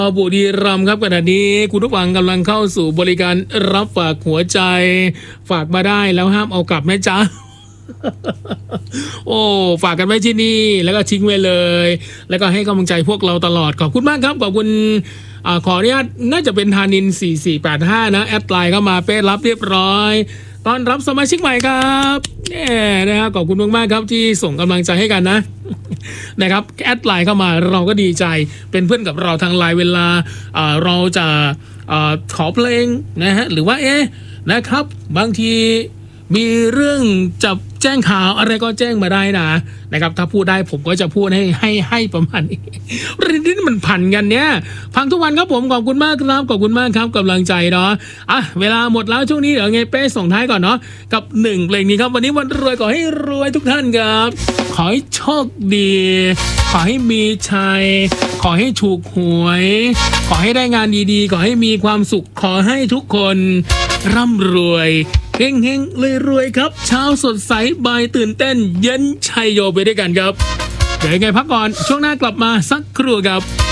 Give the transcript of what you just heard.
บุรีรัมย์ครับขณะนี้คุณผู้ฟังกำลังเข้าสู่บริการรับฝากหัวใจฝากมาได้แล้วห้ามเอากลับนะจ๊ะ โอ้ฝากกันไว้ที่นี่แล้วก็ทิ้งไว้เลยแล้วก็ให้กำลังใจพวกเราตลอดขอบคุณมากครับขอบคุณขออนุญาตน่าจะเป็นธานิน4485นะแอดไลน์เข้ามาเป้รับเรียบร้อยตอนรับสมาชิกใหม่ครับนะครับขอบคุณมากๆครับที่ส่งกำลังใจให้กันนะ นะครับแอดไลน์เข้ามาเราก็ดีใจเป็นเพื่อนกับเราทางไลน์เวลาเราจะขอเพลงนะฮะหรือว่านะครับบางทีมีเรื่องจะแจ้งข่าวอะไรก็แจ้งมาได้นะครับถ้าพูดได้ผมก็จะพูดให้ประมาณนี้เรื่องนี้มันพันกันเนี่ยฟังทุกวันครับผมขอบคุณมากครับขอบคุณมากครับกำลังใจเนาะเวลาหมดแล้วช่วงนี้เดี๋ยวไงเป้ส่งท้ายก่อนเนาะกับ1เพลงนี้ครับวันนี้วันรวยขอให้รวยทุกท่านครับขอให้โชคดีขอให้มีชัยขอให้ถูกหวยขอให้ได้งานดีๆขอให้มีความสุขขอให้ทุกคนร่ำรวยเฮงๆรวยๆครับเช้าสดใสบ่ายตื่นเต้นเย็นชัยโยไปด้วยกันครับเดี๋ยวยังไงพักก่อนช่วงหน้ากลับมาสักครู่ครับ